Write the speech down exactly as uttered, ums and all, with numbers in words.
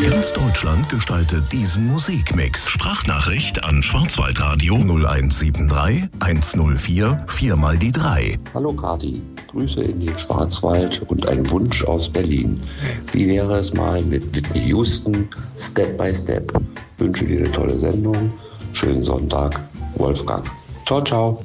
Ganz Deutschland gestaltet diesen Musikmix. Sprachnachricht an Schwarzwaldradio null eins sieben drei eins null vier vier mal die drei. Hallo Kati, Grüße in den Schwarzwald und ein Wunsch aus Berlin. Wie wäre es mal mit Whitney Houston, Step by Step? Wünsche dir eine tolle Sendung. Schönen Sonntag, Wolfgang. Ciao, ciao.